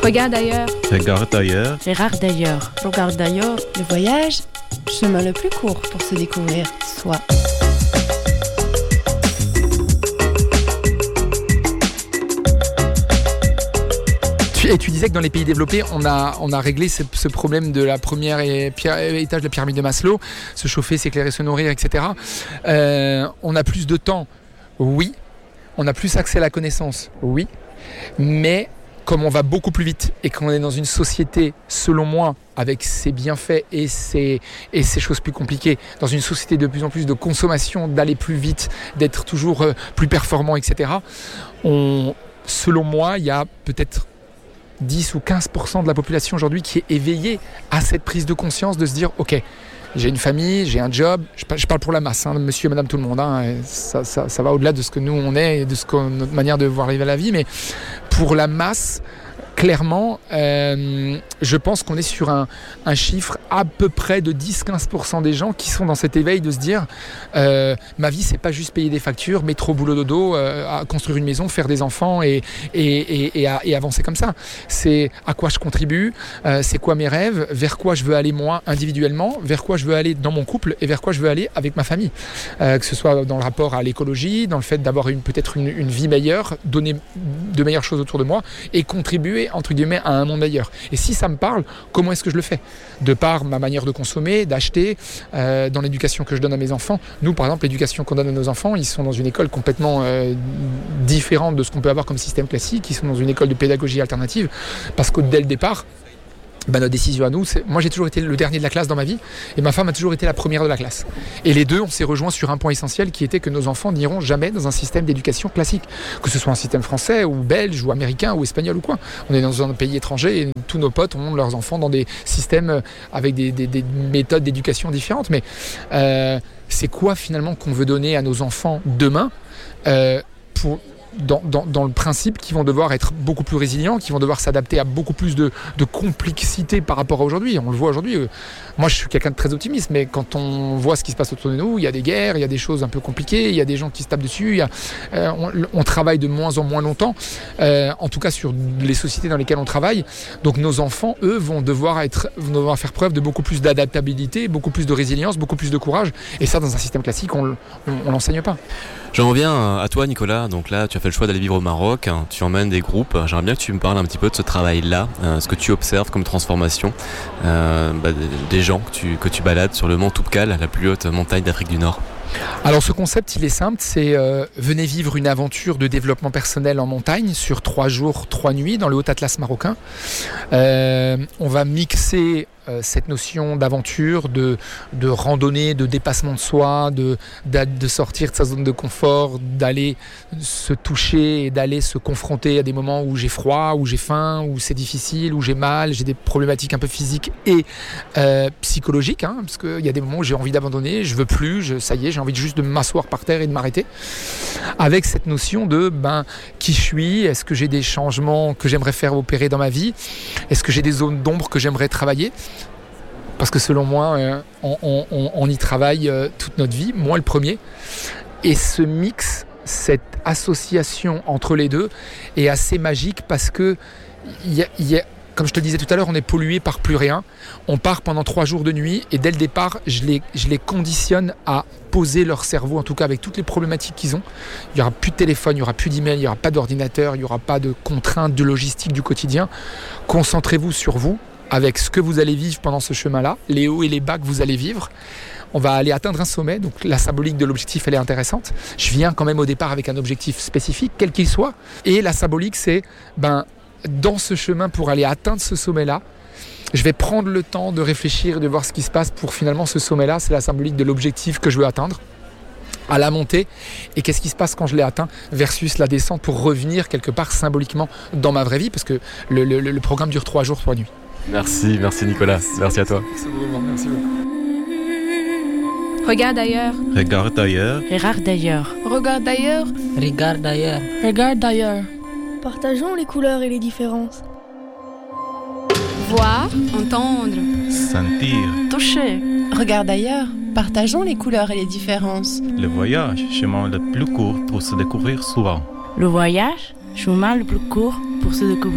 Regarde ailleurs. Regarde ailleurs. Regarde ailleurs. Regarde ailleurs. Le voyage, chemin le plus court pour se découvrir soi. Et tu disais que dans les pays développés, on a réglé ce problème de la première étage de la pyramide de Maslow, se chauffer, s'éclairer, se nourrir, etc. On a plus de temps, oui. On a plus accès à la connaissance, oui. Mais comme on va beaucoup plus vite et qu'on est dans une société, selon moi, avec ses bienfaits et ses choses plus compliquées, dans une société de plus en plus de consommation, d'aller plus vite, d'être toujours plus performant, etc. Selon moi, il y a peut-être 10 ou 15% de la population aujourd'hui qui est éveillée à cette prise de conscience de se dire ok, j'ai une famille, j'ai un job, je parle pour la masse, hein, monsieur et madame tout le monde, hein, ça va au-delà de ce que nous on est et de notre manière de voir arriver à la vie, mais pour la masse, clairement, je pense qu'on est sur un chiffre à peu près de 10-15% des gens qui sont dans cet éveil de se dire ma vie c'est pas juste payer des factures, métro, boulot, dodo, à construire une maison, faire des enfants et avancer comme ça. C'est à quoi je contribue, c'est quoi mes rêves, vers quoi je veux aller moi individuellement, vers quoi je veux aller dans mon couple et vers quoi je veux aller avec ma famille. Que ce soit dans le rapport à l'écologie, dans le fait d'avoir peut-être une vie meilleure, donner de meilleures choses autour de moi et contribuer entre guillemets à un monde meilleur. Et si ça me parle, comment est-ce que je le fais ? De par ma manière de consommer, d'acheter, dans l'éducation que je donne à mes enfants. Nous, par exemple, l'éducation qu'on donne à nos enfants, ils sont dans une école complètement différente de ce qu'on peut avoir comme système classique. Ils sont dans une école de pédagogie alternative parce que dès le départ, notre décision à nous, moi j'ai toujours été le dernier de la classe dans ma vie et ma femme a toujours été la première de la classe. Et les deux, on s'est rejoints sur un point essentiel qui était que nos enfants n'iront jamais dans un système d'éducation classique, que ce soit un système français ou belge ou américain ou espagnol ou quoi. On est dans un pays étranger et tous nos potes ont leurs enfants dans des systèmes avec des méthodes d'éducation différentes. Mais c'est quoi finalement qu'on veut donner à nos enfants demain dans le principe qu'ils vont devoir être beaucoup plus résilients, qu'ils vont devoir s'adapter à beaucoup plus de complexité par rapport à aujourd'hui. On le voit aujourd'hui. Moi, je suis quelqu'un de très optimiste, mais quand on voit ce qui se passe autour de nous, il y a des guerres, il y a des choses un peu compliquées, il y a des gens qui se tapent dessus, on travaille de moins en moins longtemps, en tout cas sur les sociétés dans lesquelles on travaille. Donc nos enfants, eux, vont devoir faire preuve de beaucoup plus d'adaptabilité, beaucoup plus de résilience, beaucoup plus de courage. Et ça, dans un système classique, on l'enseigne pas. J'en reviens à toi, Nicolas. Donc là, tu as fait le choix d'aller vivre au Maroc, tu emmènes des groupes. J'aimerais bien que tu me parles un petit peu de ce travail-là, ce que tu observes comme transformation des gens que tu balades sur le mont Toubkal, la plus haute montagne d'Afrique du Nord. Alors ce concept, il est simple, c'est venez vivre une aventure de développement personnel en montagne sur 3 jours, 3 nuits dans le Haut Atlas marocain. On va mixer cette notion d'aventure, de randonnée, de dépassement de soi, de sortir de sa zone de confort, d'aller se toucher et d'aller se confronter à des moments où j'ai froid, où j'ai faim, où c'est difficile, où j'ai mal, j'ai des problématiques un peu physiques et psychologiques, hein, parce qu'il y a des moments où j'ai envie d'abandonner, je veux plus, ça y est, j'ai envie juste de m'asseoir par terre et de m'arrêter. Avec cette notion de qui je suis, est-ce que j'ai des changements que j'aimerais faire opérer dans ma vie, est-ce que j'ai des zones d'ombre que j'aimerais travailler ? Parce que selon moi, on y travaille toute notre vie, moi le premier. Et ce mix, cette association entre les deux est assez magique parce que, comme je te le disais tout à l'heure, on est pollué par plus rien. On part pendant 3 jours de nuit et dès le départ, je les conditionne à poser leur cerveau, en tout cas avec toutes les problématiques qu'ils ont. Il n'y aura plus de téléphone, il n'y aura plus d'email, il n'y aura pas d'ordinateur, il n'y aura pas de contraintes de logistique du quotidien. Concentrez-vous sur vous, avec ce que vous allez vivre pendant ce chemin-là, les hauts et les bas que vous allez vivre. On va aller atteindre un sommet, donc la symbolique de l'objectif, elle est intéressante. Je viens quand même au départ avec un objectif spécifique, quel qu'il soit. Et la symbolique, c'est, dans ce chemin, pour aller atteindre ce sommet-là, je vais prendre le temps de réfléchir, de voir ce qui se passe pour finalement ce sommet-là. C'est la symbolique de l'objectif que je veux atteindre à la montée, et qu'est-ce qui se passe quand je l'ai atteint versus la descente pour revenir quelque part symboliquement dans ma vraie vie, parce que le programme dure 3 jours, 3 nuits. Merci Nicolas, merci à toi. Merci beaucoup. Regarde ailleurs. Regarde ailleurs. Regarde ailleurs. Regarde ailleurs. Regarde ailleurs. Regarde ailleurs. Partageons les couleurs et les différences. Voir, entendre, Sentir. toucher. Regarde ailleurs. Partageons les couleurs et les différences. Le voyage, chemin le plus court pour se découvrir soi. Le voyage, chemin le plus court pour se découvrir.